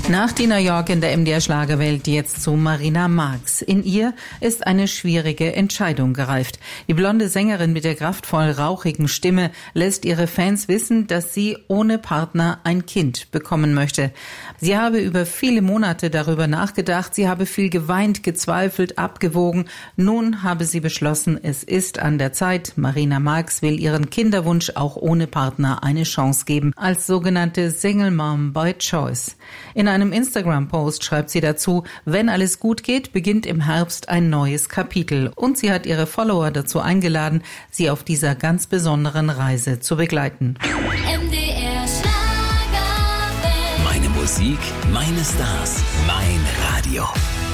Nach Dina York in der MDR-Schlagerwelt jetzt zu Marina Marx. In ihr ist eine schwierige Entscheidung gereift. Die blonde Sängerin mit der kraftvoll rauchigen Stimme lässt ihre Fans wissen, dass sie ohne Partner ein Kind bekommen möchte. Sie habe über viele Monate darüber nachgedacht, sie habe viel geweint, gezweifelt, abgewogen. Nun habe sie beschlossen, es ist an der Zeit. Marina Marx will ihren Kinderwunsch auch ohne Partner eine Chance geben, als sogenannte Single Mom by Choice. In einem Instagram-Post schreibt sie dazu, wenn alles gut geht, beginnt im Herbst ein neues Kapitel. Und sie hat ihre Follower dazu eingeladen, sie auf dieser ganz besonderen Reise zu begleiten. MDR Schlagerwelt. Meine Musik, meine Stars, mein Radio.